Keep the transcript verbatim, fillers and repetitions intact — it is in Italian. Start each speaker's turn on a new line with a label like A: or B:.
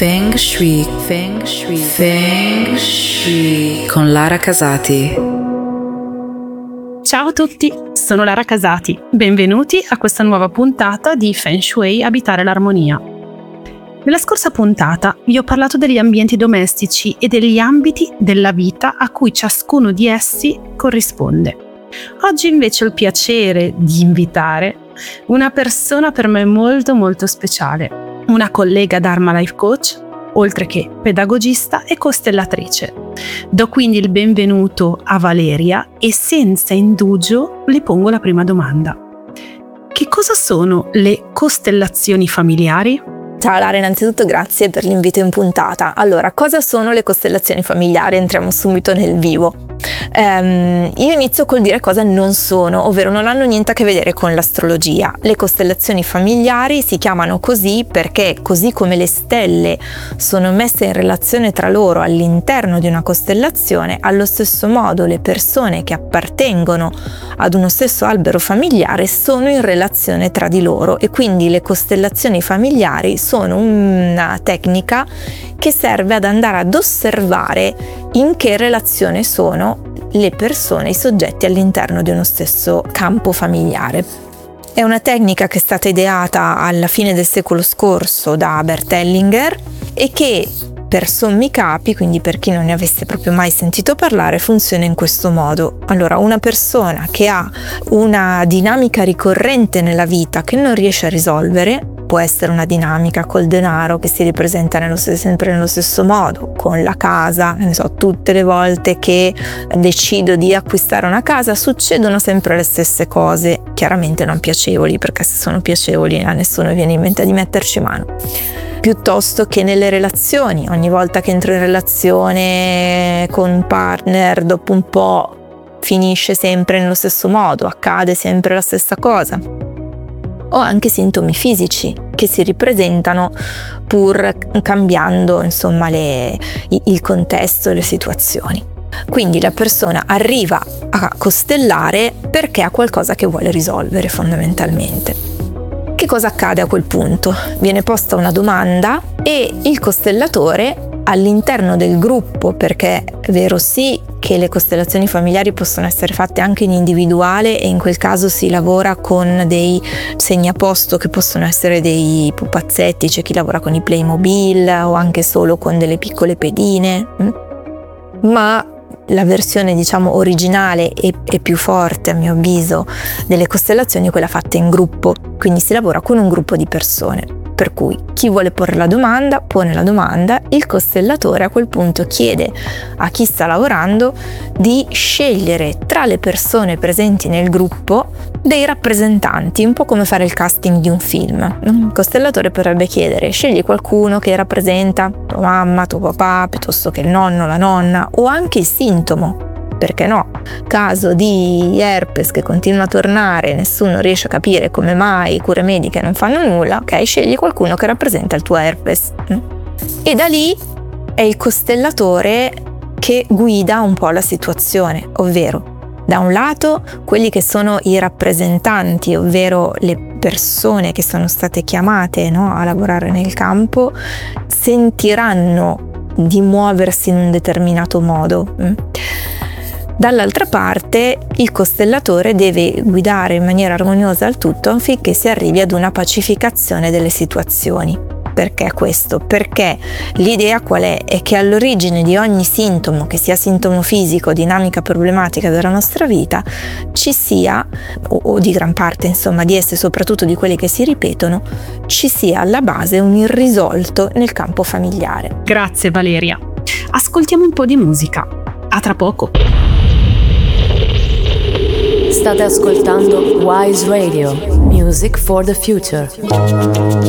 A: Feng Shui, Feng Shui, Feng Shui con Lara Casati.
B: Ciao a tutti, sono Lara Casati. Benvenuti a questa nuova puntata di Feng Shui Abitare l'armonia. Nella scorsa puntata vi ho parlato degli ambienti domestici e degli ambiti della vita a cui ciascuno di essi corrisponde. Oggi invece ho il piacere di invitare una persona per me molto molto speciale. Una collega Dharma Life Coach, oltre che pedagogista e costellatrice. Do quindi il benvenuto a Valeria e senza indugio le pongo la prima domanda. Che cosa sono le costellazioni familiari?
C: Ciao Lara, innanzitutto grazie per l'invito in puntata. Allora, cosa sono le costellazioni familiari? Entriamo subito nel vivo. Um, io inizio col dire cosa non sono, ovvero non hanno niente a che vedere con l'astrologia. Le costellazioni familiari si chiamano così perché, così come le stelle sono messe in relazione tra loro all'interno di una costellazione, allo stesso modo le persone che appartengono ad uno stesso albero familiare sono in relazione tra di loro, e quindi le costellazioni familiari sono una tecnica che serve ad andare ad osservare in che relazione sono le persone, i soggetti all'interno di uno stesso campo familiare. È una tecnica che è stata ideata alla fine del secolo scorso da Bert Hellinger e che, per sommi capi, quindi per chi non ne avesse proprio mai sentito parlare, funziona in questo modo. Allora, una persona che ha una dinamica ricorrente nella vita che non riesce a risolvere, può essere una dinamica col denaro che si ripresenta nello, sempre nello stesso modo, con la casa, ne so, tutte le volte che decido di acquistare una casa succedono sempre le stesse cose, chiaramente non piacevoli, perché se sono piacevoli a nessuno viene in mente di metterci mano. Piuttosto che nelle relazioni, ogni volta che entro in relazione con un partner, dopo un po' finisce sempre nello stesso modo, accade sempre la stessa cosa. O anche sintomi fisici che si ripresentano pur cambiando, insomma, le, il contesto e le situazioni. Quindi la persona arriva a costellare perché ha qualcosa che vuole risolvere fondamentalmente. Che cosa accade a quel punto? Viene posta una domanda e il costellatore all'interno del gruppo, perché è vero sì che le costellazioni familiari possono essere fatte anche in individuale e in quel caso si lavora con dei segnaposto che possono essere dei pupazzetti, c'è chi lavora con i Playmobil o anche solo con delle piccole pedine, ma la versione diciamo originale e, e più forte a mio avviso delle costellazioni è quella fatta in gruppo, quindi si lavora con un gruppo di persone. Per cui chi vuole porre la domanda, pone la domanda, il costellatore a quel punto chiede a chi sta lavorando di scegliere tra le persone presenti nel gruppo dei rappresentanti, un po' come fare il casting di un film. Il costellatore potrebbe chiedere: scegli qualcuno che rappresenta tua mamma, tuo papà, piuttosto che il nonno, la nonna, o anche il sintomo. Perché no? Caso di herpes che continua a tornare, nessuno riesce a capire come mai, cure mediche non fanno nulla, ok? Scegli qualcuno che rappresenta il tuo herpes. E da lì è il costellatore che guida un po' la situazione, ovvero da un lato quelli che sono i rappresentanti, ovvero le persone che sono state chiamate, no, a lavorare nel campo, sentiranno di muoversi in un determinato modo. Dall'altra parte il costellatore deve guidare in maniera armoniosa il tutto affinché si arrivi ad una pacificazione delle situazioni. Perché questo? Perché l'idea qual è? È che all'origine di ogni sintomo, che sia sintomo fisico, dinamica problematica della nostra vita, ci sia, o, o di gran parte insomma di esse, soprattutto di quelli che si ripetono, ci sia alla base un irrisolto nel campo familiare.
B: Grazie Valeria. Ascoltiamo un po' di musica. A tra poco.
D: State ascoltando Wise Radio, Music for the Future.